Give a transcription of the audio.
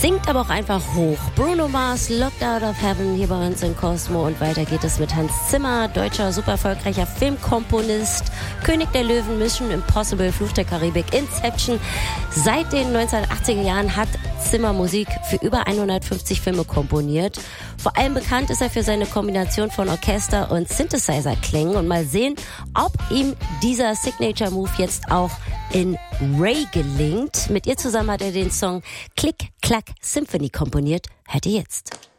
Singt aber auch einfach hoch. Bruno Mars, Locked Out of Heaven, hier bei uns in Cosmo. Und weiter geht es mit Hans Zimmer, deutscher, super erfolgreicher Filmkomponist, König der Löwen, Mission Impossible, Fluch der Karibik, Inception. Seit den 1980er Jahren hat Zimmer Musik für über 150 Filme komponiert. Vor allem bekannt ist er für seine Kombination von Orchester- und Synthesizer-Klängen. Und mal sehen, ob ihm dieser Signature-Move jetzt auch in Ray gelingt. Mit ihr zusammen hat er den Song Click Clack Symphony komponiert. Hört ihr jetzt.